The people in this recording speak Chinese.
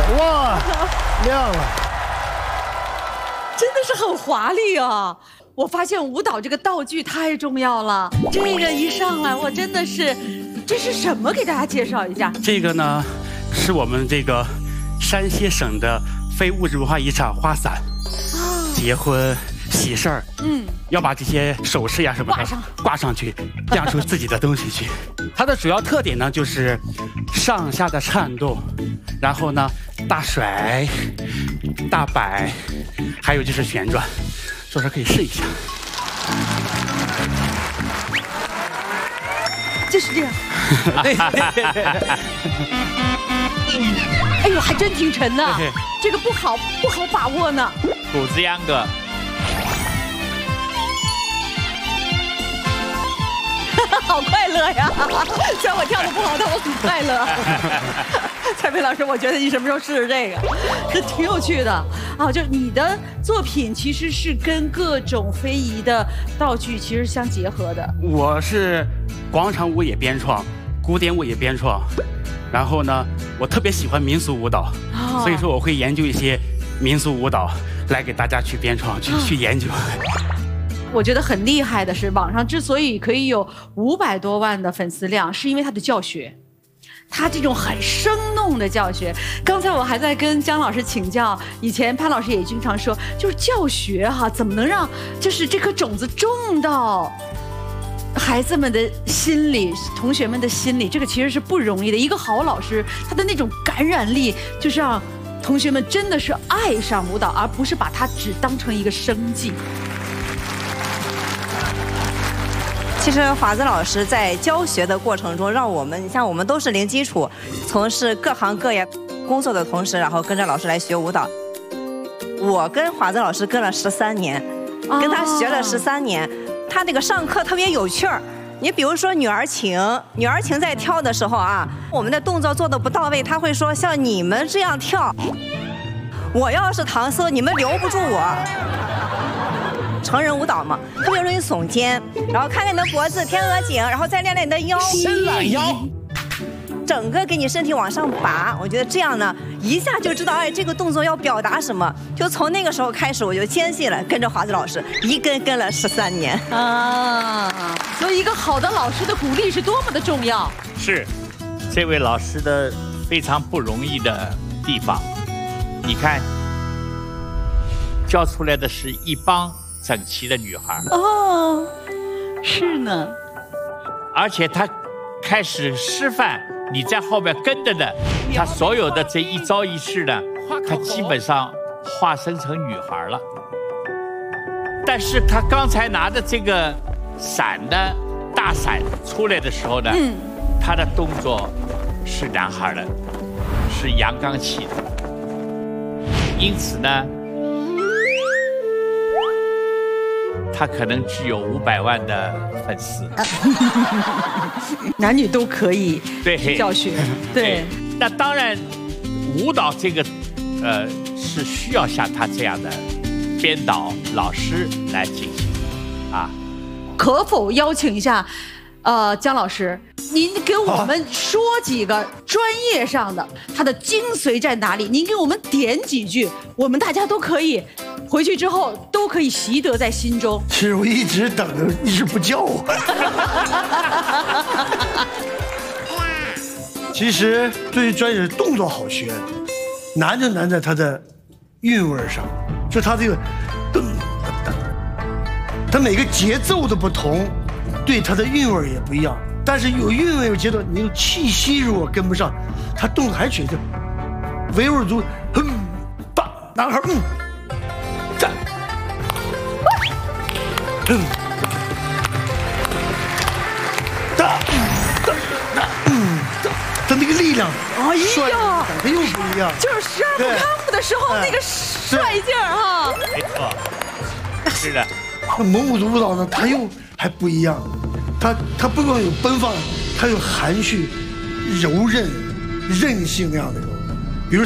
哇，亮了！ 真的是很华丽啊！我发现舞蹈这个道具太重要了。这个一上来，我真的是，这是什么？给大家介绍一下。 这个呢，是我们这个山西省的非物质文化遗产花伞。结婚喜事儿，要把这些首饰呀什么的挂上去，亮出自己的东西去。它的主要特点呢，就是上下的颤动，然后呢大甩、大摆，还有就是旋转。所以说可以试一下。 就是这样。哎呦，还真挺沉的，这个不好把握呢。 谷子秧歌。 好快乐呀！虽然我跳的不好，但我很快乐。蔡飞老师，我觉得你什么时候试试这个？这挺有趣的啊！就你的作品其实是跟各种非遗的道具其实相结合的。 我是广场舞也编创，古典舞也编创，然后呢，我特别喜欢民俗舞蹈，所以说我会研究一些民俗舞蹈来给大家去编创，去研究。 我觉得很厉害的是，网上之所以可以有500多万的粉丝量，是因为他的教学，他这种很生动的教学。刚才我还在跟姜老师请教，以前潘老师也经常说，就是教学怎么能让就是这颗种子种到孩子们的心里，同学们的心里，这个其实是不容易的。一个好老师，他的那种感染力，就是让同学们真的是爱上舞蹈，而不是把它只当成一个生计。 其实华子老师在教学的过程中，让我们，你像我们都是零基础，从事各行各业工作的同时，然后跟着老师来学舞蹈。我跟华子老师跟了13年，跟他学了13年，他那个上课特别有趣儿。你比如说女儿情在跳的时候啊，我们的动作做的不到位，他会说像你们这样跳，我要是唐僧，你们留不住我。成人舞蹈嘛，特别容易耸肩，然后看看你的脖子、天鹅颈，然后再练练你的腰， 伸懒腰， 整个给你身体往上拔。我觉得这样呢，一下就知道，哎，这个动作要表达什么。就从那个时候开始，我就坚信了，跟着华子老师一跟了13年啊。所以一个好的老师的鼓励是多么的重要。 是，这位老师的非常不容易的地方。你看，教出来的是一帮整齐的女孩哦，是呢， 而且他开始示范，你在后面跟着的，他所有的这一招一式呢，他基本上化身成女孩了。但是他刚才拿的这个伞的大伞出来的时候呢，他的动作是男孩的，是阳刚气的，因此呢，他可能具有500万的粉丝， 男女都可以对教学，对。 那当然，舞蹈这个，是需要像他这样的编导老师来进行，啊。 可否邀请一下，姜老师，您给我们说几个专业上的，它的精髓在哪里？您给我们点几句，我们大家都可以。回去之后都可以习得在心中。 其实我一直等着，一直不叫我。其实最专业的动作好学，难就难在它的韵味上，就它这个噔噔，它每个节奏的不同，对它的韵味也不一样。但是有韵味有节奏，你有气息如果跟不上，它动作还觉得唯吾尔族，大男孩站，他那个力量， 哎呀， 他又不一样， 就是十二不康复的时候那个帅劲儿哈。 没错，是的。 那蒙古族舞蹈呢，它又还不一样，它不光有奔放，它有含蓄、柔韧、韧性那样的。